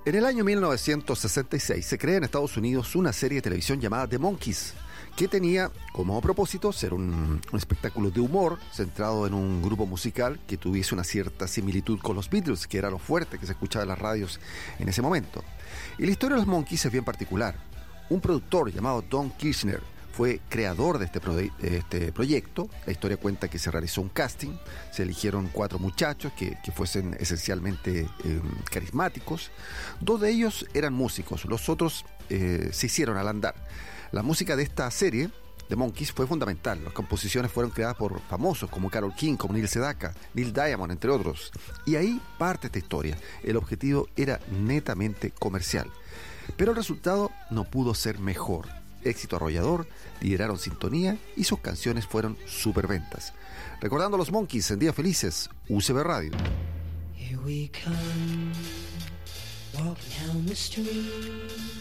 En el año 1966 se crea en Estados Unidos una serie de televisión llamada The Monkees, que tenía como propósito ser un espectáculo de humor centrado en un grupo musical que tuviese una cierta similitud con los Beatles, que era lo fuerte que se escuchaba en las radios en ese momento. Y la historia de los Monkees es bien particular. Un productor llamado Don Kirshner fue creador de este proyecto. La historia cuenta que se realizó un casting, se eligieron 4 muchachos que fuesen esencialmente carismáticos. 2 de ellos eran músicos, los otros se hicieron al andar. La música de esta serie, The Monkees, fue fundamental. Las composiciones fueron creadas por famosos como Carole King, como Neil Sedaka, Neil Diamond, entre otros. Y ahí parte esta historia. El objetivo era netamente comercial. Pero el resultado no pudo ser mejor. Éxito arrollador, lideraron sintonía y sus canciones fueron superventas. Recordando a los Monkees en Días Felices, UCB Radio. Here we come, walking down the street.